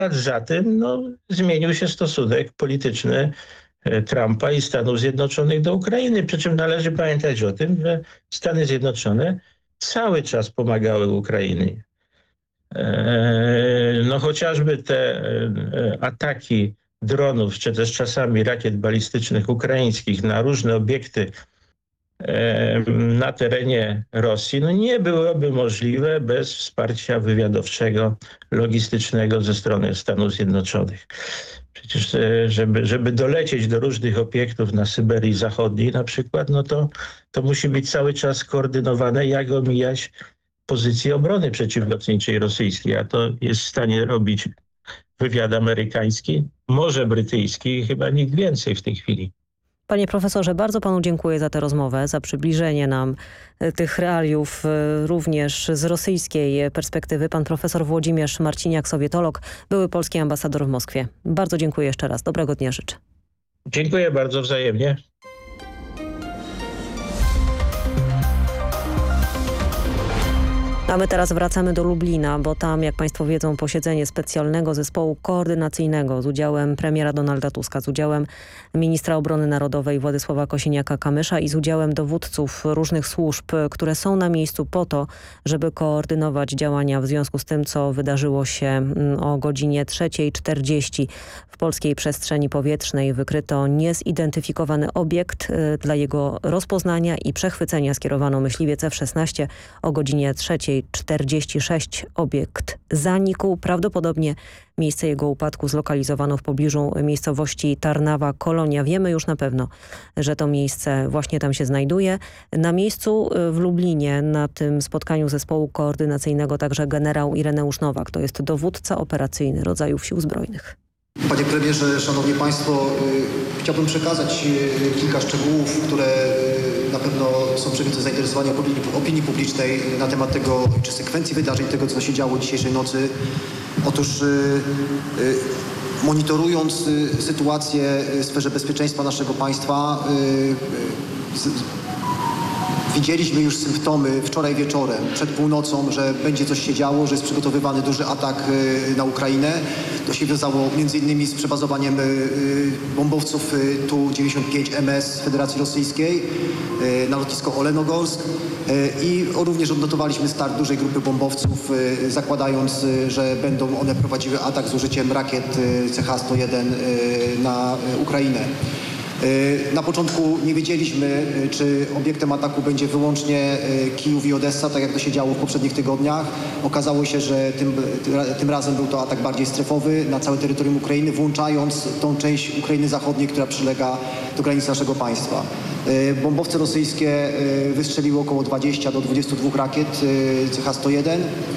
za tym zmienił się stosunek polityczny Trumpa i Stanów Zjednoczonych do Ukrainy. Przy czym należy pamiętać o tym, że Stany Zjednoczone cały czas pomagały Ukrainie. Chociażby te ataki dronów, czy też czasami rakiet balistycznych ukraińskich na różne obiekty na terenie Rosji, nie byłoby możliwe bez wsparcia wywiadowczego, logistycznego ze strony Stanów Zjednoczonych. Przecież żeby dolecieć do różnych obiektów na Syberii Zachodniej na przykład, to musi być cały czas skoordynowane, jak omijać pozycję obrony przeciwlotniczej rosyjskiej, a to jest w stanie robić wywiad amerykański, może brytyjski i chyba nikt więcej w tej chwili. Panie profesorze, bardzo panu dziękuję za tę rozmowę, za przybliżenie nam tych realiów również z rosyjskiej perspektywy. Pan profesor Włodzimierz Marciniak, sowietolog, były polski ambasador w Moskwie. Bardzo dziękuję jeszcze raz. Dobrego dnia życzę. Dziękuję bardzo, wzajemnie. A my teraz wracamy do Lublina, bo tam, jak państwo wiedzą, posiedzenie specjalnego zespołu koordynacyjnego z udziałem premiera Donalda Tuska, z udziałem ministra obrony narodowej Władysława Kosiniaka-Kamysza i z udziałem dowódców różnych służb, które są na miejscu po to, żeby koordynować działania w związku z tym, co wydarzyło się o godzinie 3:40 w polskiej przestrzeni powietrznej. Wykryto niezidentyfikowany obiekt. Dla jego rozpoznania i przechwycenia skierowano myśliwiec F-16 o godzinie 3:46. Obiekt zanikł. Prawdopodobnie miejsce jego upadku zlokalizowano w pobliżu miejscowości Tarnawa-Kolonia. Wiemy już na pewno, że to miejsce właśnie tam się znajduje. Na miejscu w Lublinie na tym spotkaniu zespołu koordynacyjnego także generał Ireneusz Nowak. To jest dowódca operacyjny rodzajów Sił Zbrojnych. Panie premierze, szanowni państwo, chciałbym przekazać kilka szczegółów, które na pewno są przedmiotem zainteresowania opinii publicznej na temat tego, czy sekwencji wydarzeń, tego co się działo dzisiejszej nocy. Otóż monitorując sytuację w sferze bezpieczeństwa naszego państwa, widzieliśmy już symptomy wczoraj wieczorem, przed północą, że będzie coś się działo, że jest przygotowywany duży atak na Ukrainę. To się wiązało m.in. z przebazowaniem bombowców Tu-95 MS Federacji Rosyjskiej na lotnisko Olenogorsk i również odnotowaliśmy start dużej grupy bombowców, zakładając, że będą one prowadziły atak z użyciem rakiet CH-101 na Ukrainę. Na początku nie wiedzieliśmy, czy obiektem ataku będzie wyłącznie Kijów i Odessa, tak jak to się działo w poprzednich tygodniach. Okazało się, że tym razem był to atak bardziej strefowy na całe terytorium Ukrainy, włączając tą część Ukrainy Zachodniej, która przylega do granicy naszego państwa. Bombowce rosyjskie wystrzeliły około 20 do 22 rakiet CH-101.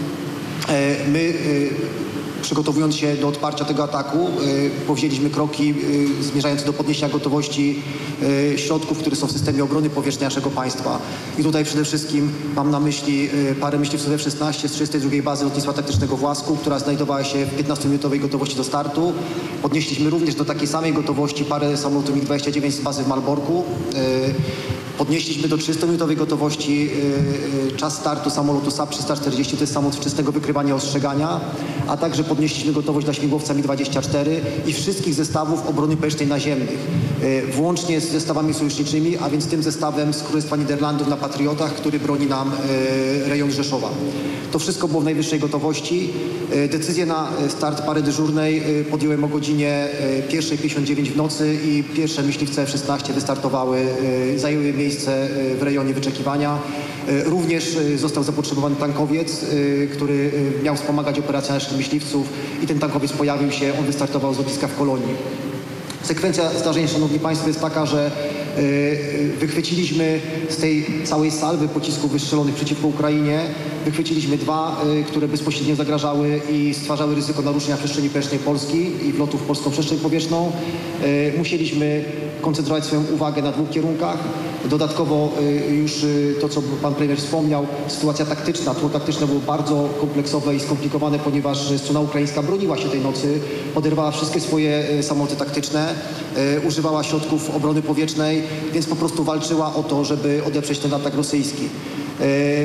My, przygotowując się do odparcia tego ataku, powzięliśmy kroki zmierzające do podniesienia gotowości środków, które są w systemie obrony powietrznej naszego państwa. I tutaj przede wszystkim mam na myśli parę myśliwców F-16 z 32 bazy lotnictwa taktycznego w Łasku, która znajdowała się w 15-minutowej gotowości do startu. Podnieśliśmy również do takiej samej gotowości parę samolotów MiG-29 z bazy w Malborku. Podnieśliśmy do 30-minutowej gotowości czas startu samolotu SAP-340, to jest samolot wczesnego wykrywania i ostrzegania, a także podnieśliśmy gotowość dla śmigłowca Mi-24 i wszystkich zestawów obrony powietrznej naziemnych, włącznie z zestawami sojuszniczymi, a więc tym zestawem z Królestwa Niderlandów na Patriotach, który broni nam rejon Rzeszowa. To wszystko było w najwyższej gotowości. Decyzję na start pary dyżurnej podjąłem o godzinie 1:59 w nocy i pierwsze myśliwce F-16 wystartowały, zajęły miejsce w rejonie wyczekiwania. Również został zapotrzebowany tankowiec, który miał wspomagać operację naszych myśliwców i ten tankowiec pojawił się, on wystartował z lotniska w Kolonii. Sekwencja zdarzeń, szanowni państwo, jest taka, że wychwyciliśmy z tej całej salwy pocisków wystrzelonych przeciwko Ukrainie, wychwyciliśmy dwa, które bezpośrednio zagrażały i stwarzały ryzyko naruszenia przestrzeni powietrznej Polski i wlotów w polską przestrzeń powietrzną. Musieliśmy koncentrować swoją uwagę na dwóch kierunkach. Dodatkowo już to, co pan premier wspomniał, sytuacja taktyczna. Tło taktyczne było bardzo kompleksowe i skomplikowane, ponieważ strona ukraińska broniła się tej nocy, oderwała wszystkie swoje samoloty taktyczne, używała środków obrony powietrznej, więc po prostu walczyła o to, żeby odeprzeć ten atak rosyjski.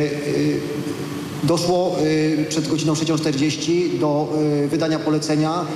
Doszło przed godziną 3:40 do wydania polecenia